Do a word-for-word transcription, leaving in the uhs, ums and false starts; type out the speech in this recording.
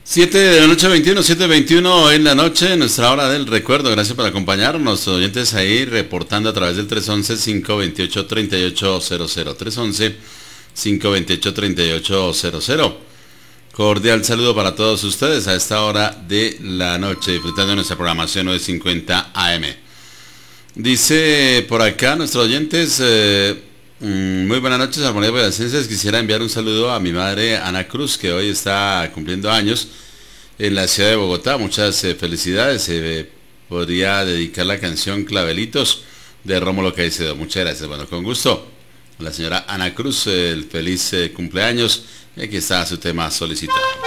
siete de la noche veintiuno, siete veintiuno en la noche, nuestra hora del recuerdo. Gracias por acompañarnos, oyentes ahí reportando a través del tres once, cinco veintiocho, treinta y ocho cero cero. tres once, cinco veintiocho, treinta y ocho cero cero. Cordial saludo para todos ustedes a esta hora de la noche, disfrutando de nuestra programación nueve cincuenta A M. Dice por acá nuestros oyentes, eh, muy buenas noches, Armonía Boyacenses. Quisiera enviar un saludo a mi madre Ana Cruz, que hoy está cumpliendo años en la ciudad de Bogotá. Muchas eh, felicidades. Eh, podría dedicar la canción Clavelitos de Rómulo Caicedo. Muchas gracias. Bueno, con gusto. La señora Ana Cruz, eh, el feliz eh, cumpleaños. Y aquí está su tema solicitado.